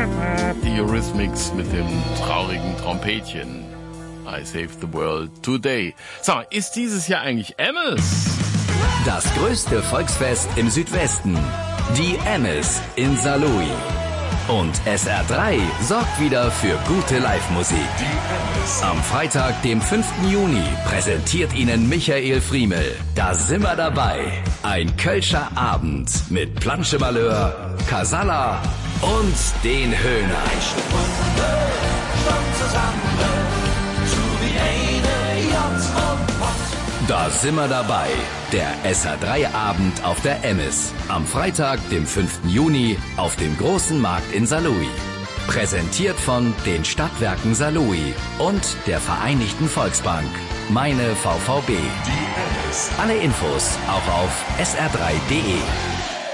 Die Eurythmics mit dem traurigen Trompetchen. I Saved the World Today. Sag mal, ist dieses Jahr eigentlich Emmes? Das größte Volksfest im Südwesten. Die Emmes in Saarlouis. Und SR3 sorgt wieder für gute Live-Musik. Am Freitag, dem 5. Juni, präsentiert Ihnen Michael Friemel. Da sind wir dabei. Ein Kölscher Abend mit Planschemalheur, Casalla und den Höhner. Da sind wir dabei. Der SR3-Abend auf der Emmes. Am Freitag, dem 5. Juni, auf dem großen Markt in Saarlouis. Präsentiert von den Stadtwerken Saarlouis und der Vereinigten Volksbank. Meine VVB. Alle Infos auch auf sr3.de.